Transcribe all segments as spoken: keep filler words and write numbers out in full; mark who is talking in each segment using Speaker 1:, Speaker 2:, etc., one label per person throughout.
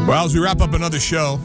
Speaker 1: Well, as we wrap up another show,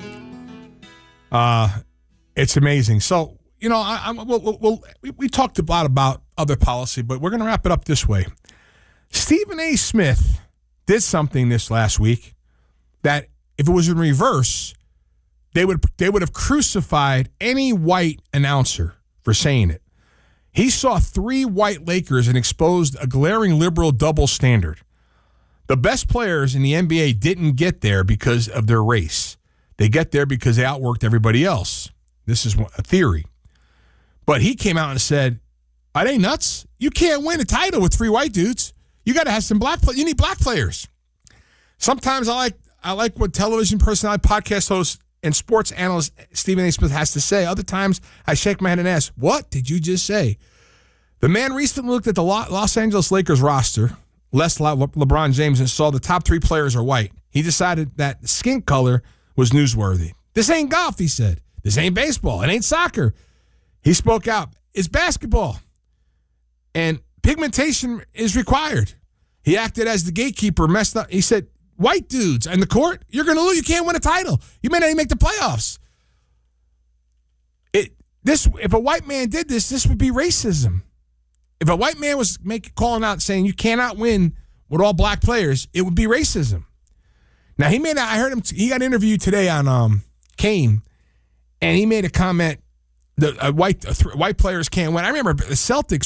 Speaker 1: uh, it's amazing. So, you know, I, I, we'll, we'll, we, we talked a lot about other policy, but we're going to wrap it up this way. Stephen A. Smith did something this last week that, if it was in reverse, they would they would have crucified any white announcer for saying it. He saw three white Lakers and exposed a glaring liberal double standard. The best players in the N B A didn't get there because of their race. They get there because they outworked everybody else. This is a theory. But he came out and said, are they nuts? You can't win a title with three white dudes. You got to have some black players. You need black players. Sometimes I like I like what television personality, podcast host, and sports analyst Stephen A. Smith has to say. Other times I shake my head and ask, what did you just say? The man recently looked at the Los Angeles Lakers roster, less Le- LeBron James, and saw the top three players are white. He decided that skin color was newsworthy. This ain't golf, he said. This ain't baseball. It ain't soccer. He spoke out. It's basketball. And pigmentation is required. He acted as the gatekeeper, messed up. He said, white dudes in the court, you're going to lose. You can't win a title. You may not even make the playoffs. It this if a white man did this, this would be racism. If a white man was make, calling out saying you cannot win with all black players, it would be racism. Now, he made. I heard him. He got interviewed today on um, Kane, and he made a comment that uh, white uh, th- white players can't win. I remember the Celtics